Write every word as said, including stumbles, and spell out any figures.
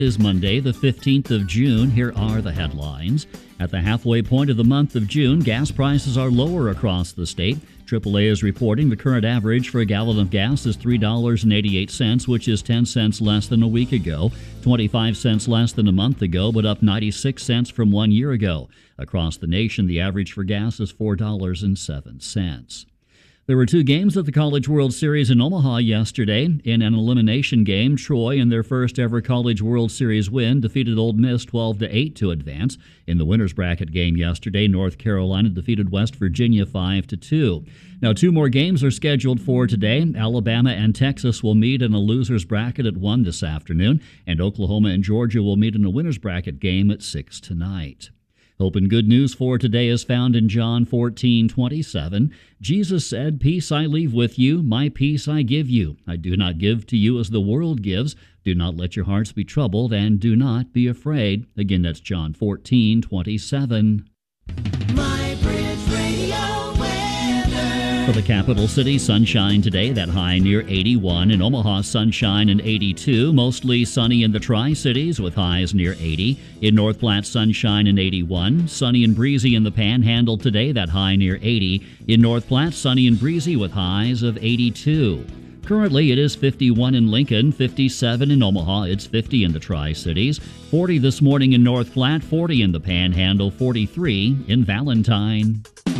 It is Monday, the fifteenth of June. Here are the headlines. At the halfway point of the month of June, gas prices are lower across the state. triple A is reporting the current average for a gallon of gas is three dollars and eighty-eight cents, which is ten cents less than a week ago, twenty-five cents less than a month ago, but up ninety-six cents from one year ago. Across the nation, the average for gas is four dollars and seven cents. There were two games at the College World Series in Omaha yesterday. In an elimination game, Troy, in their first ever College World Series win, defeated Ole Miss twelve to eight to advance. In the winner's bracket game yesterday, North Carolina defeated West Virginia five to two. Now, two more games are scheduled for today. Alabama and Texas will meet in a loser's bracket at one this afternoon, and Oklahoma and Georgia will meet in a winner's bracket game at six tonight. Hope and good news for today is found in John fourteen twenty-seven. Jesus said, "Peace I leave with you, my peace I give you. I do not give to you as the world gives. Do not let your hearts be troubled, and do not be afraid." Again, that's John fourteen twenty-seven. My Bridge Radio weather. For the capital city, sunshine today, that high near eighty-one. In Omaha, sunshine and eighty-two. Mostly sunny in the Tri-Cities with highs near eighty. In North Platte, sunshine and eighty-one. Sunny and breezy in the Panhandle today, that high near eighty. In North Platte, sunny and breezy with highs of eighty-two. Currently, it is fifty-one in Lincoln, fifty-seven in Omaha, it's fifty in the Tri-Cities, forty this morning in North Platte, forty in the Panhandle, forty-three in Valentine.